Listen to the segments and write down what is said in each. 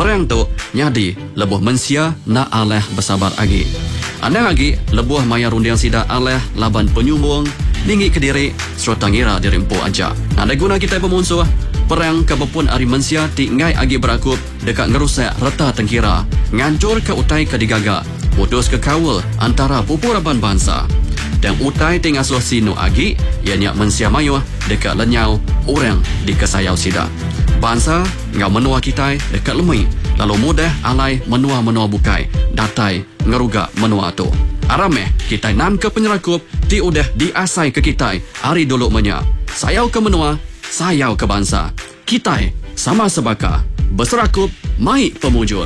Perang tu nyadi lebuh mensia na aleh bersabar agi. Andang agi lebuh maya rundiang sida aleh laban penyumbung tinggi Kediri serta ngira dirimpu aja. Ada guna kita pemunsuh perang kebepun ari mensia ti ngai agi berakup dekat ngerusak reta tengkira ngancur ke utai ke digaga putus ke kawal antara pupuraban bangsa. Dan utai tengah solusi no agi ianya mensia mayuh dekat lenyau orang di kesayau sida. Bangsa ngau menua kita dekat lemui lalu mudah alai menua-menua bukai datai ngeruga menua tu. Arameh kita nan ke penyerakup ti udah diasai ke kita hari dulu menya. Sayau ke menua, sayau ke bangsa. Kita sama sebaka berserakup mai pemujur.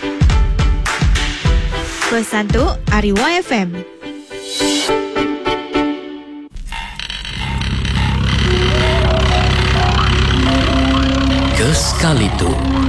Pesan tu Ari YFM. Sekali tu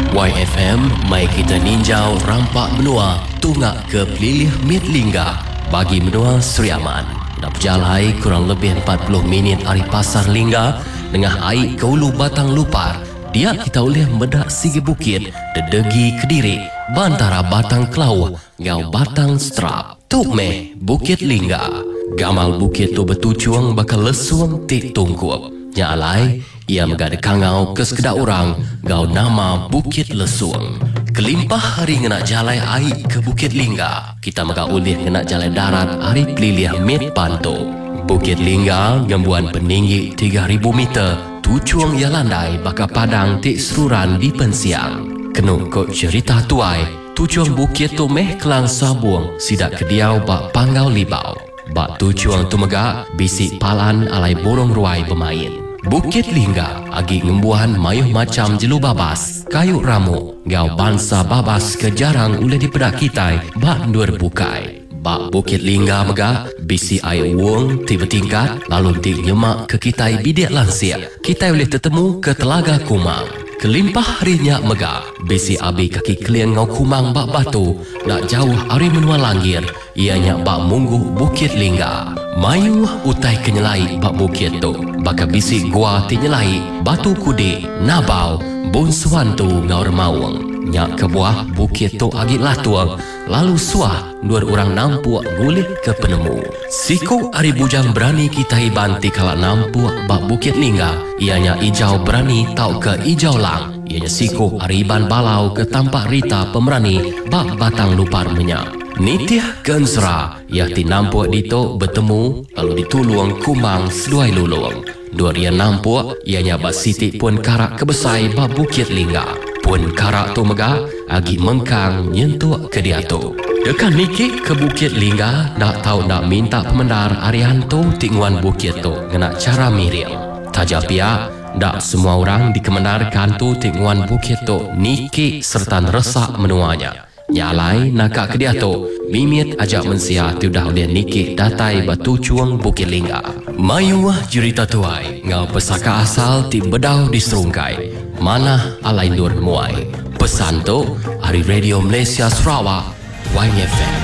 YFM mai kita ninjau rampak benua tungak ke pelilih Mitlingga bagi menua Seriaman. Nak berjalai kurang lebih 40 minit ari pasar Lingga dengan air ke ulu Batang Lupar. Dia kita boleh medak sigi bukit dedegi Kediri bantara Batang Kelau ngau Batang Strap. Tuk meh Bukit Lingga. Gamal bukit tu betucuang bakal lesuang tik tungkup. Nya alai ia megade kangau ke sekedar orang gau nama Bukit Lesuang. Kelimpah hari ngenak jalai air ke Bukit Lingga. Kita mega ulih ngenak jalai darat hari pelilih Mit Panto. Bukit Lingga gembuan peninggi 3,000 meter. Tucuang ia landai baka padang tik seruran di pensiang. Kenung kok cerita tuai. Tucuang bukit tu meh kelang sabuang sidak kediau bak panggau libau. Bak tucuang tu mega bisik palan alai borong ruai bermain. Bukit Lingga agi ngembuhan mayuh macam jelu babas, kayu ramu, gau bangsa babas ke jarang ule dipedak kitai bak nur bukai. Bak Bukit Lingga mega bisi air wong tiba tingkat lalu ti nyemak ke kitai bidik lansia. Kitai boleh tertemu ke Telaga Kumang. Kelimpah harinya mega bisi abi kaki kliang ngau Kumang bak batu nak jauh ari menua langir ianya bak munggu Bukit Lingga. Mayu utai kenyelai bak bukit tu baka bisi gua ti nyelai batu kudik nabau bun suantu ngau remawang. Nyak ke buah bukit tu agit latuang lalu suah dua orang nampuk ngulit ke penemu. Siku ari bujang berani kita hibanti kala nampuk bak Bukit Lingga ianya ijau berani tau ke ijau lang. Ianya siku ari iban balau ke tampak Rita pemerani bak Batang Lupar menyak. Nitiah Gensra yang tinampuk dito bertemu lalu dituluang Kumang seduai luluang. Dua rian nampuk ianya bak sitik pun karak kebesai bak Bukit Lingga. Pun karak tu mega agi mengkang nyentuk ke dia tu. Dekat nikik ke Bukit Lingga nak tahu nak minta pemendar Arianto tingguan bukit tu ngena cara mirip. Taja pia dak semua orang dikemendarkan tu tingguan bukit tu nikik serta resak menuanya. Nyalai nakak ke dia tu mimit ajak mensia tu dah dia nikik datai batu cuang Bukit Lingga. Mayuah cerita tuai ngau pesaka asal ti bedau di serungkai mana alai nur muai. Pesan tu hari Radio Malaysia Sarawak YFM.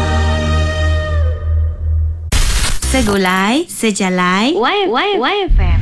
Segulai, sejalai, YFM.